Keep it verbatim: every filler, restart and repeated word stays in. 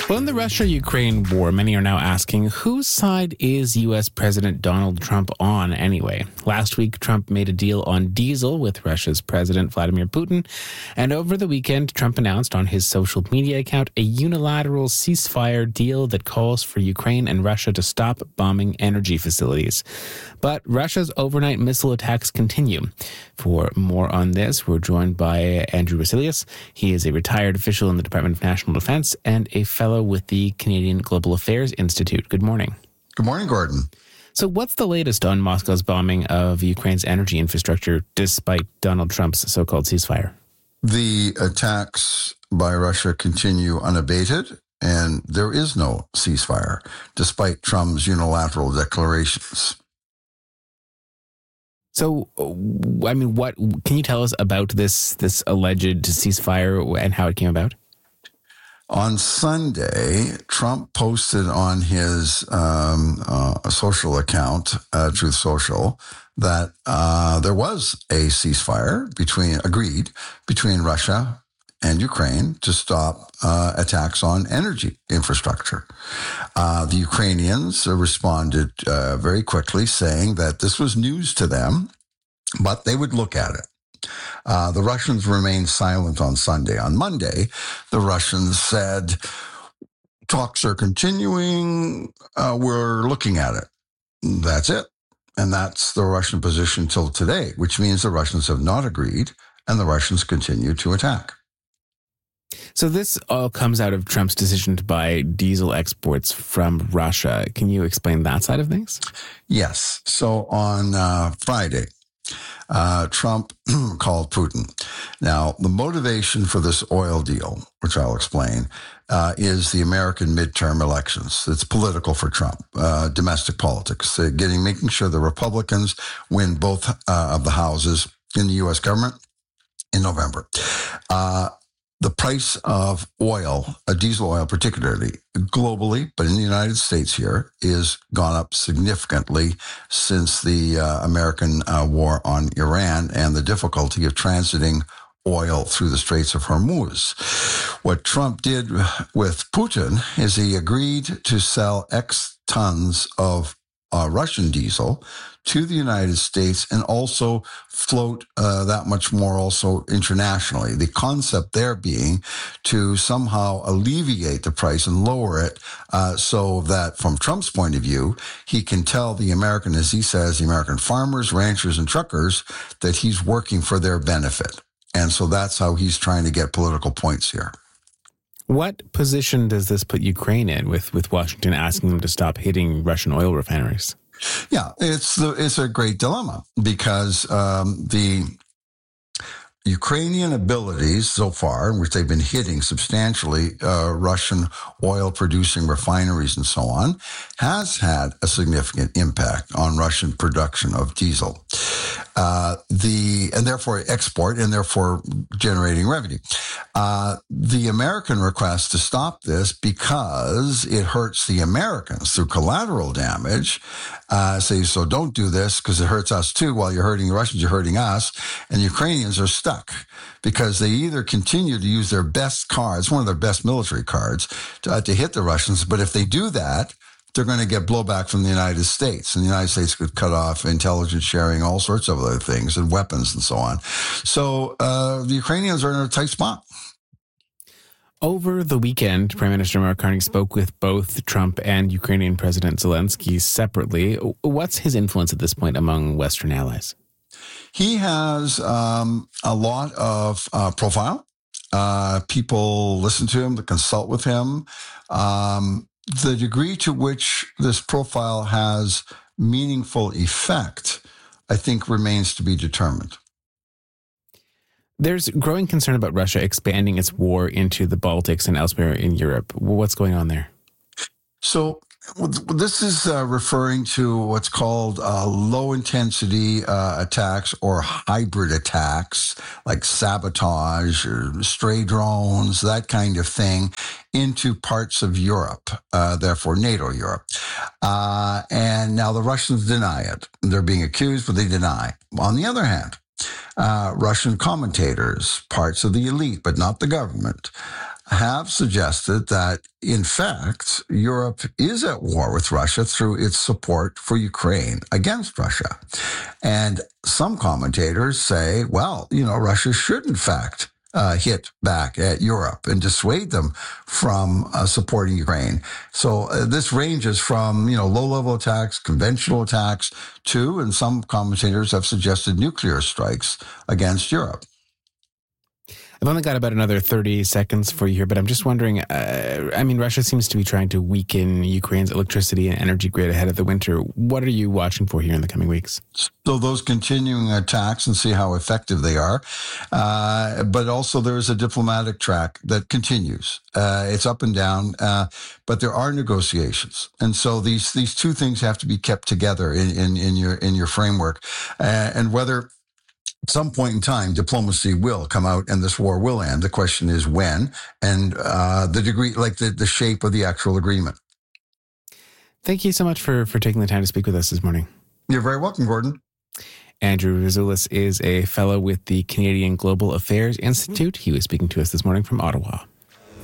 Well, in the Russia-Ukraine war, many are now asking, whose side is U S. President Donald Trump on anyway? Last week, Trump made a deal on diesel with Russia's President Vladimir Putin. And over the weekend, Trump announced on his social media account a unilateral ceasefire deal that calls for Ukraine and Russia to stop bombing energy facilities. But Russia's overnight missile attacks continue. For more on this, we're joined by Andrew Vasilius. He is a retired official in the Department of National Defense and a fellow with the Canadian Global Affairs Institute. Good morning. Good morning, Gordon. So what's the latest on Moscow's bombing of Ukraine's energy infrastructure despite Donald Trump's so-called ceasefire? The attacks by Russia continue unabated, and there is no ceasefire, despite Trump's unilateral declarations. So, I mean, what can you tell us about this this alleged ceasefire and how it came about? On Sunday, Trump posted on his um, uh, social account, uh, Truth Social, that uh, there was a ceasefire between agreed between Russia and Ukraine to stop uh, attacks on energy infrastructure. Uh, the Ukrainians responded uh, very quickly, saying that this was news to them, but they would look at it. Uh, the Russians remained silent on Sunday. On Monday, the Russians said, talks are continuing, uh, we're looking at it. That's it. And that's the Russian position till today, which means the Russians have not agreed, and the Russians continue to attack. So this all comes out of Trump's decision to buy diesel exports from Russia. Can you explain that side of things? Yes. So on uh, Friday, uh, Trump called Putin. Now, the motivation for this oil deal, which I'll explain, uh, is the American midterm elections. It's political for Trump, uh, domestic politics, uh, getting making sure the Republicans win both uh, of the houses in the U S government in November. Uh, The price of oil, uh, diesel oil particularly, globally, but in the United States here, is gone up significantly since the uh, American uh, war on Iran and the difficulty of transiting oil through the Straits of Hormuz. What Trump did with Putin is he agreed to sell X tons of uh, Russian diesel to the United States and also float uh, that much more also internationally. The concept there being to somehow alleviate the price and lower it uh, so that from Trump's point of view, he can tell the American, as he says, the American farmers, ranchers, and truckers that he's working for their benefit. And so that's how he's trying to get political points here. What position does this put Ukraine in with, with Washington asking them to stop hitting Russian oil refineries? Yeah, it's the, it's a great dilemma because um, the Ukrainian abilities so far, which they've been hitting substantially uh, Russian oil-producing refineries and so on, has had a significant impact on Russian production of diesel. Uh, the and therefore export and therefore generating revenue. Uh, the American request to stop this because it hurts the Americans through collateral damage. Uh, say, so don't do this because it hurts us too. While you're hurting the Russians, you're hurting us. And the Ukrainians are stuck because they either continue to use their best cards, one of their best military cards, to, uh, to hit the Russians. But if they do that, they're going to get blowback from the United States. And the United States could cut off intelligence sharing, all sorts of other things, and weapons and so on. So uh, the Ukrainians are in a tight spot. Over the weekend, Prime Minister Mark Carney spoke with both Trump and Ukrainian President Zelensky separately. What's his influence at this point among Western allies? He has um, a lot of uh, profile. Uh, people listen to him, they consult with him. Um, the degree to which this profile has meaningful effect, I think, remains to be determined. There's growing concern about Russia expanding its war into the Baltics and elsewhere in Europe. What's going on there? So this is uh, referring to what's called uh, low-intensity uh, attacks or hybrid attacks, like sabotage or stray drones, that kind of thing, into parts of Europe, uh, therefore NATO Europe. Uh, and now the Russians deny it. They're being accused, but they deny. On the other hand, uh, Russian commentators, parts of the elite, but not the government, have suggested that, in fact, Europe is at war with Russia through its support for Ukraine against Russia. And some commentators say, well, you know, Russia should, in fact, Uh, hit back at Europe and dissuade them from uh, supporting Ukraine. So uh, this ranges from, you know, low-level attacks, conventional attacks, to, and some commentators have suggested nuclear strikes against Europe. I've only got about another thirty seconds for you here, but I'm just wondering, uh, I mean, Russia seems to be trying to weaken Ukraine's electricity and energy grid ahead of the winter. What are you watching for here in the coming weeks? So those continuing attacks and see how effective they are. Uh, but also there is a diplomatic track that continues. Uh, it's up and down, uh, but there are negotiations. And so these these two things have to be kept together in, in, in your in your framework. Uh, and whether at some point in time, diplomacy will come out and this war will end. The question is when and uh, the degree, like the, the shape of the actual agreement. Thank you so much for, for taking the time to speak with us this morning. You're very welcome, Gordon. Andrew Rizoulis is a fellow with the Canadian Global Affairs Institute. He was speaking to us this morning from Ottawa.